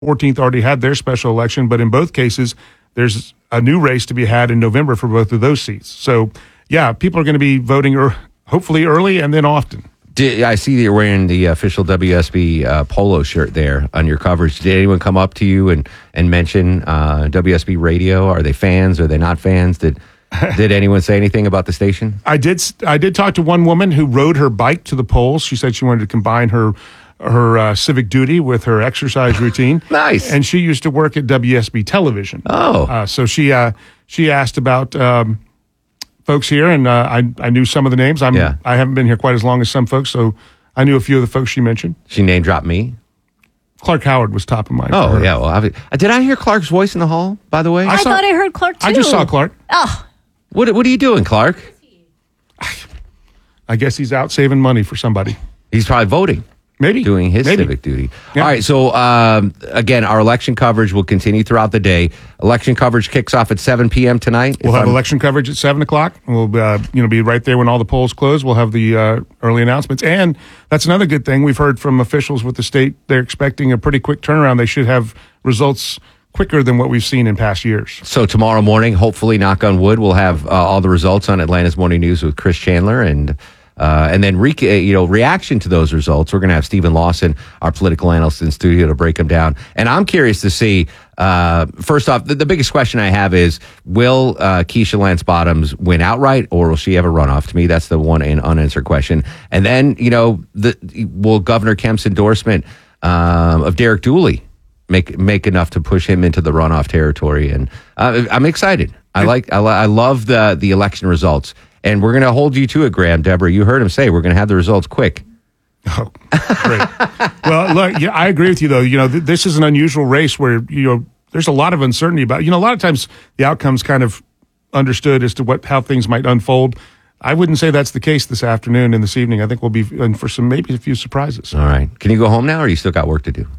14th already had their special election, but in both cases, there's a new race to be had in November for both of those seats. So, yeah, people are going to be voting hopefully early and then often. I see that you're wearing the official WSB polo shirt there on your coverage. Did anyone come up to you and mention WSB Radio? Are they fans? Are they not fans? Did anyone say anything about the station? I did talk to one woman who rode her bike to the polls. She said she wanted to combine her civic duty with her exercise routine. Nice. And she used to work at WSB Television. Oh. So she asked about folks here, and I knew some of the names. I haven't been here quite as long as some folks, so I knew a few of the folks she mentioned. She name dropped me. Clark Howard was top of mind. Oh, yeah. Well, did I hear Clark's voice in the hall, by the way? I thought I heard Clark, too. I just saw Clark. Oh. What are you doing, Clark? I guess he's out saving money for somebody. He's probably voting. Maybe. Doing his civic duty. Yeah. All right, so again, our election coverage will continue throughout the day. Election coverage kicks off at 7 p.m. tonight. We'll have election coverage at 7 o'clock. We'll be right there when all the polls close. We'll have the early announcements. And that's another good thing. We've heard from officials with the state. They're expecting a pretty quick turnaround. They should have results quicker than what we've seen in past years. So tomorrow morning, hopefully, knock on wood, we'll have all the results on Atlanta's Morning News with Chris Chandler and then reaction to those results. We're going to have Stephen Lawson, our political analyst, in studio to break them down. And I'm curious to see, first off, the biggest question I have is, will Keisha Lance Bottoms win outright, or will she have a runoff? To me, that's the one unanswered question. And then, will Governor Kemp's endorsement of Derek Dooley make enough to push him into the runoff territory? And I'm excited. I love the election results. And we're going to hold you to it, Graham. Deborah, you heard him say we're going to have the results quick. Oh, great. Well, look, yeah, I agree with you, though. This is an unusual race where, there's a lot of uncertainty about it. A lot of times the outcome's kind of understood as to how things might unfold. I wouldn't say that's the case this afternoon and this evening. I think we'll be in for maybe a few surprises. All right. Can you go home now, or you still got work to do?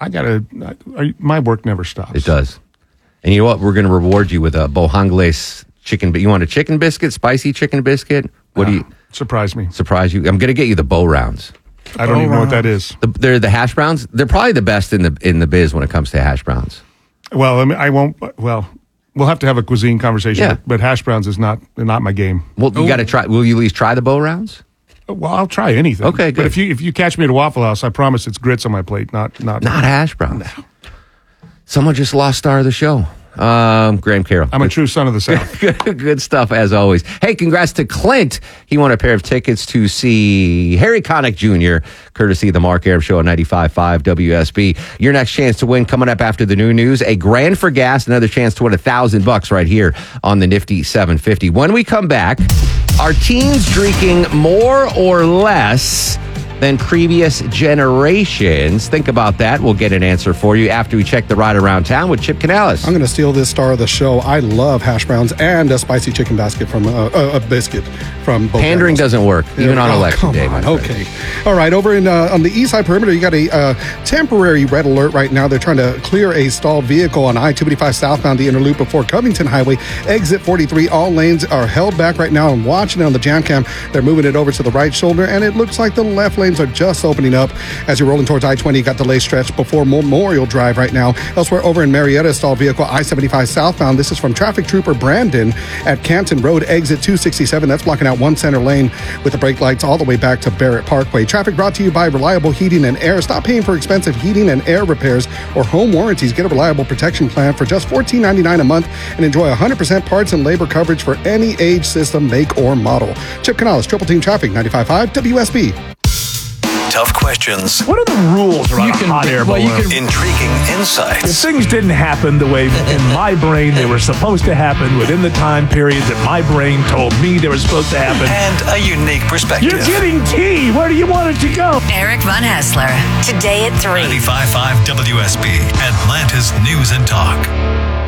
My work never stops. It does. And you know what? We're going to reward you with a Bojangles chicken. You want a chicken biscuit, spicy chicken biscuit? What do you surprise me? Surprise you? I'm going to get you the Bo Rounds. I don't even know what that is. They're the hash browns. They're probably the best in the biz when it comes to hash browns. Well, I won't. Well, we'll have to have a cuisine conversation. Yeah. But hash browns is not my game. Well, you got to try. Will you at least try the Bo Rounds? Well, I'll try anything. Okay, good. But if you catch me at a Waffle House, I promise it's grits on my plate, not hash browns. No. Someone just lost star of the show. Graham Carroll. I'm a true son of the South. Good stuff, as always. Hey, congrats to Clint. He won a pair of tickets to see Harry Connick Jr., courtesy of the Mark Arum Show on 95.5 WSB. Your next chance to win coming up after the new news. A grand for gas, another chance to win $1,000 right here on the Nifty 750. When we come back, are teens drinking more or less than previous generations? Think about that. We'll get an answer for you after we check the ride around town with Chip Canales. I'm going to steal this star of the show. I love hash browns and a spicy chicken basket from a biscuit from both. Pandering doesn't work, even on election day. Okay. All right. Over on the east side perimeter, you got a temporary red alert right now. They're trying to clear a stalled vehicle on I-285 southbound the inner loop before Covington Highway. Exit 43. All lanes are held back right now. I'm watching it on the jam cam. They're moving it over to the right shoulder, and it looks like the left lane are just opening up. As you're rolling towards I-20, got delay stretch before Memorial Drive right now. Elsewhere over in Marietta, stalled vehicle I-75 southbound. This is from traffic trooper Brandon at Canton Road, exit 267. That's blocking out one center lane with the brake lights all the way back to Barrett Parkway. Traffic brought to you by Reliable Heating and Air. Stop paying for expensive heating and air repairs or home warranties. Get a reliable protection plan for just $14.99 a month and enjoy 100% parts and labor coverage for any age, system, make, or model. Chip Canales, Triple Team Traffic, 95.5 WSB. Tough questions. What are the rules around a hot air balloon? Intriguing insights. If things didn't happen the way in my brain they were supposed to happen within the time period that my brain told me they were supposed to happen. And a unique perspective. You're getting tea. Where do you want it to go? Eric Von Hassler. Today at 3. 95.5 WSB. Atlanta's News and Talk.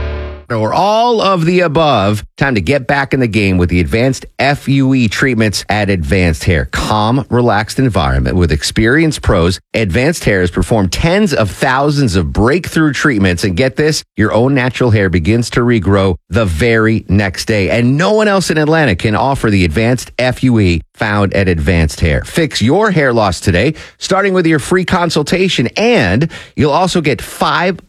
or all of the above, time to get back in the game with the advanced FUE treatments at Advanced Hair. Calm, relaxed environment with experienced pros. Advanced Hair has performed tens of thousands of breakthrough treatments. And get this, your own natural hair begins to regrow the very next day. And no one else in Atlanta can offer the advanced FUE found at Advanced Hair. Fix your hair loss today, starting with your free consultation. And you'll also get 5